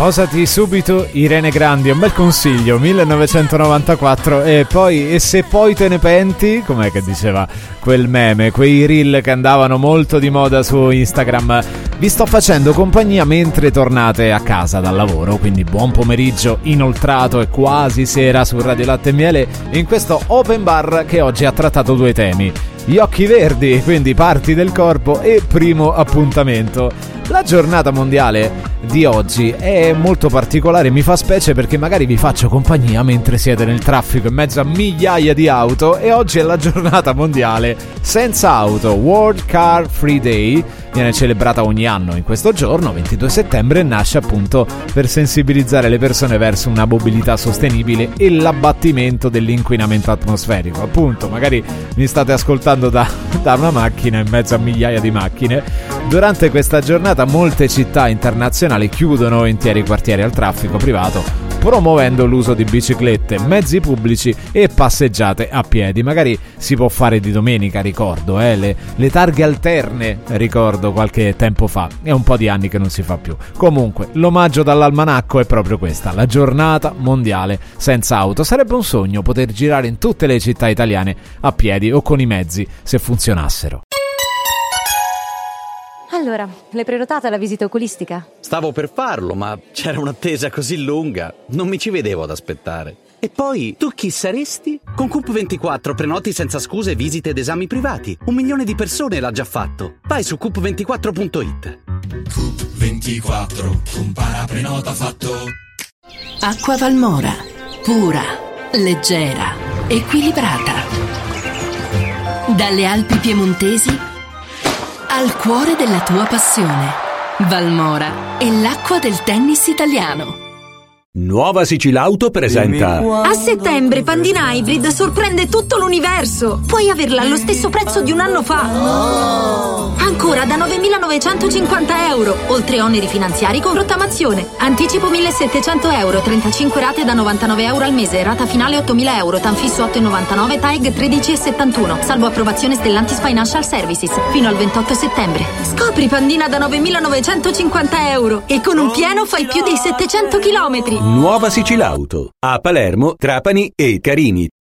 Posati subito Irene Grandi, è un bel consiglio, 1994. E se poi te ne penti, com'è che diceva quel meme, quei reel che andavano molto di moda su Instagram. Vi sto facendo compagnia mentre tornate a casa dal lavoro, quindi buon pomeriggio inoltrato e quasi sera su Radio Latte e Miele, in questo open bar che oggi ha trattato due temi: gli occhi verdi, quindi parti del corpo, e primo appuntamento. La giornata mondiale di oggi è molto particolare, mi fa specie perché magari vi faccio compagnia mentre siete nel traffico in mezzo a migliaia di auto, e oggi è la giornata mondiale senza auto, World Car Free Day. Viene celebrata ogni anno in questo giorno, 22 settembre, e nasce appunto per sensibilizzare le persone verso una mobilità sostenibile e l'abbattimento dell'inquinamento atmosferico. Appunto, magari mi state ascoltando da una macchina in mezzo a migliaia di macchine. Durante questa giornata molte città internazionali chiudono interi quartieri al traffico privato, promuovendo l'uso di biciclette, mezzi pubblici e passeggiate a piedi. Magari si può fare di domenica, ricordo, le targhe alterne, ricordo qualche tempo fa, è un po' di anni che non si fa più. Comunque, l'omaggio dall'almanacco è proprio questa, la giornata mondiale senza auto. Sarebbe un sogno poter girare in tutte le città italiane a piedi o con i mezzi, se funzionassero. Allora, l'hai prenotata la visita oculistica? Stavo per farlo, ma c'era un'attesa così lunga, non mi ci vedevo ad aspettare. E poi, tu chi saresti? Con Coop24 prenoti senza scuse visite ed esami privati. 1 milione di persone l'ha già fatto. Vai su coop24.it. Coop24, compara, prenota, fatto. Acqua Valmora, pura, leggera, equilibrata. Dalle Alpi piemontesi al cuore della tua passione. Valmora è l'acqua del tennis italiano. Nuova Sicilauto presenta. A settembre Pandina Hybrid sorprende tutto l'universo. Puoi averla allo stesso prezzo di un anno fa. Ancora da 9.950 euro, oltre oneri finanziari con rottamazione. Anticipo 1.700 euro, 35 rate da 99 euro al mese, rata finale 8.000 euro, tanfisso 8,99, TAEG 13,71, salvo approvazione Stellantis Financial Services, fino al 28 settembre. Scopri Pandina da 9.950 euro e con un pieno fai più di 700 chilometri. Nuova Sicilauto a Palermo, Trapani e Carini.